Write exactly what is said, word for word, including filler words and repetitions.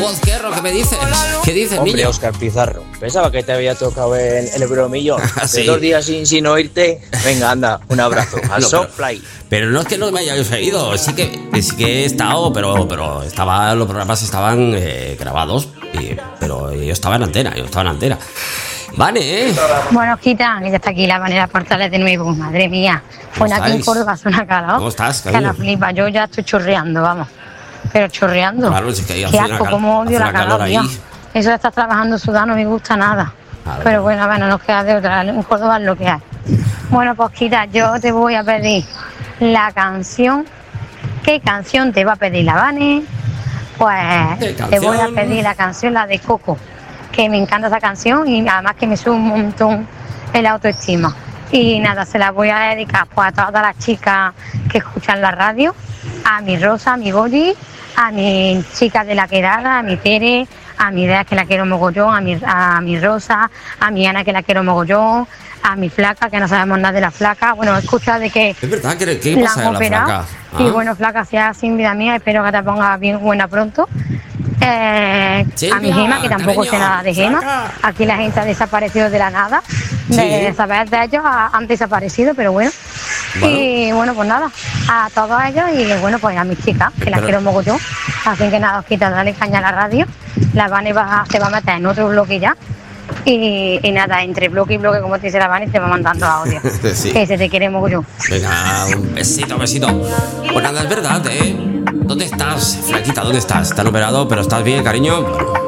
Hugo Ezquerro, ¿qué me dices? ¿Qué dices, Hombre, niño? Óscar Pizarro, pensaba que te había tocado en el bromillón. Sí. De dos días sin, sin oírte. Venga, anda, un abrazo. A No, Softfly. Pero no es que no me hayáis oído, sí que, sí que he estado, pero, pero estaba, los programas estaban eh, grabados, y, pero yo estaba en antena, yo estaba en antena. Vale, ¿eh? Bueno, Quita, que ya está aquí la manera Portales de nuevo. Madre mía. Bueno, aquí en estáis? Córdoba hace una calor. ¿Cómo estás, Que la cariño? flipa. Yo ya estoy chorreando, vamos. Pero chorreando. Claro, es que ahí hace Qué una asco, cal- cómo odio hace la una calor calor, ahí. tío. Eso de estar trabajando sudado no me gusta nada. Claro. Pero bueno, bueno, nos queda de otra. En Córdoba es lo que hay. Bueno, pues Quita, yo te voy a pedir la canción. ¿Qué canción te va a pedir la Vane? Pues ¿Qué te voy a canción? pedir la canción, la de Coco, que me encanta esa canción y además que me sube un montón el autoestima. Y nada, se la voy a dedicar pues, a todas las chicas que escuchan la radio, a mi Rosa, a mi Goli, a mi chica de la quedada, a mi Tere, a mi Idea que la quiero mogollón, a mi, a mi Rosa, a mi Ana que la quiero mogollón, a mi flaca que no sabemos nada de la flaca. Bueno, escucha de que Es verdad, ¿qué, qué la pasa han en la operado. flaca? Y Ah. bueno, flaca, sea sin vida mía, espero que te pongas bien buena pronto. Eh, Silvia, a mi Gema, que tampoco sé cariño, nada de Gema. flaca. Aquí la gente ha desaparecido de la nada. De Sí. saber de ellos ha- han desaparecido, pero bueno. Bueno. Y bueno, pues nada, a todos ellos y bueno, pues a mis chicas, que las Pero- quiero mogollón. Así que nada, os quita, dale caña a la radio. La Vane va, se va a meter en otro bloque ya. Y, y nada, entre bloque y bloque, como te dice la Vane, te va mandando audio. Sí. Que se te quiere mogollón. Venga, un besito, besito. Pues nada, es verdad, ¿eh? ¿Dónde estás, flaquita? ¿Dónde estás? ¿Te han operado, pero estás bien, cariño? Bueno,